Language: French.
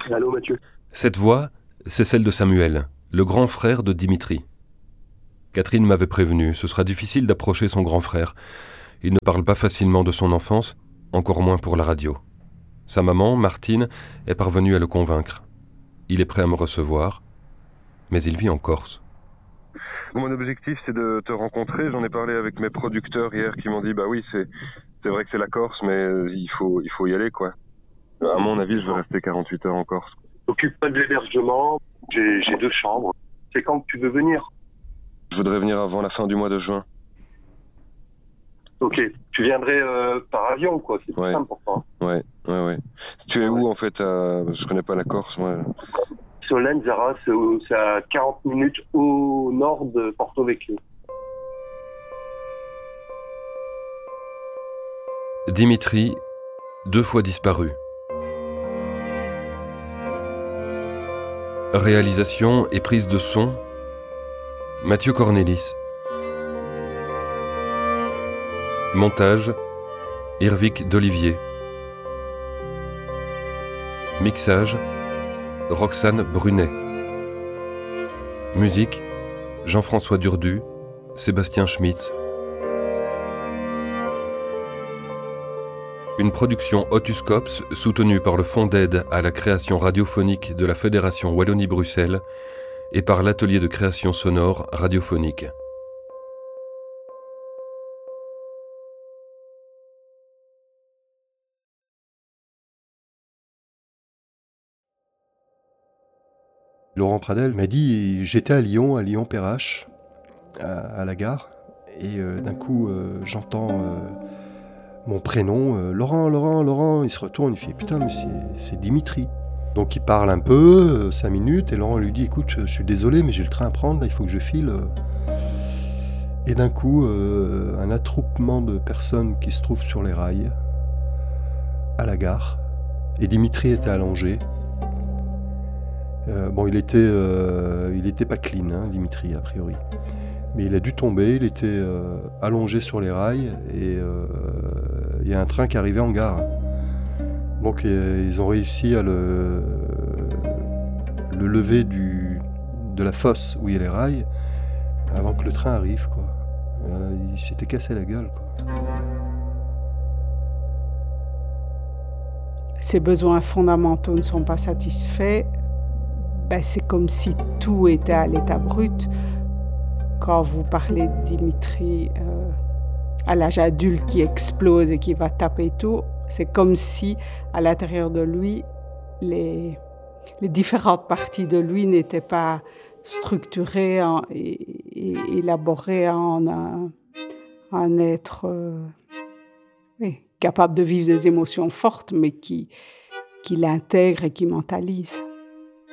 Allô Mathieu. Cette voix, c'est celle de Samuel, le grand frère de Dimitri. Catherine m'avait prévenu, ce sera difficile d'approcher son grand frère. Il ne parle pas facilement de son enfance, encore moins pour la radio. Sa maman, Martine, est parvenue à le convaincre. Il est prêt à me recevoir, mais il vit en Corse. Mon objectif, c'est de te rencontrer. J'en ai parlé avec mes producteurs hier qui m'ont dit bah oui, c'est vrai que c'est la Corse, mais il faut y aller, quoi. À mon avis, je vais rester 48 heures en Corse. Occupe pas de l'hébergement, j'ai 2 chambres. C'est quand que tu veux venir? Je voudrais venir avant la fin du mois de juin. Ok, tu viendrais par avion, quoi, c'est plus simple pour toi. Ouais. Tu es où, en fait? Je connais pas la Corse, moi. Solenzara, c'est à 40 minutes au nord de Porto Vecchio. Dimitri, 2 fois disparu. Réalisation et prise de son, Mathieu Cornelis. Montage, Irvic d'Olivier. Mixage, Roxane Brunet. Musique, Jean-François Durdu, Sébastien Schmitz. Une production Otuscops soutenue par le Fonds d'aide à la création radiophonique de la Fédération Wallonie-Bruxelles et par l'Atelier de création sonore radiophonique. Laurent Pradel m'a dit, j'étais à Lyon-Perrache, à la gare, et d'un coup j'entends mon prénom, Laurent, il se retourne, il fait putain mais c'est Dimitri. Donc il parle un peu, 5 minutes, et Laurent lui dit écoute, je suis désolé mais j'ai le train à prendre, là, il faut que je file. Et d'un coup, un attroupement de personnes qui se trouvent sur les rails, à la gare, et Dimitri était allongé. Il était pas clean, hein, Dimitri, a priori. Mais il a dû tomber, il était allongé sur les rails, et il y a un train qui arrivait en gare. Donc ils ont réussi à le lever de la fosse où il y a les rails, avant que le train arrive, quoi. Il s'était cassé la gueule, quoi. Ses besoins fondamentaux ne sont pas satisfaits. C'est comme si tout était à l'état brut. Quand vous parlez de Dimitri à l'âge adulte qui explose et qui va taper tout, c'est comme si à l'intérieur de lui, les différentes parties de lui n'étaient pas structurées et élaborées en un être capable de vivre des émotions fortes, mais qui l'intègre et qui mentalise.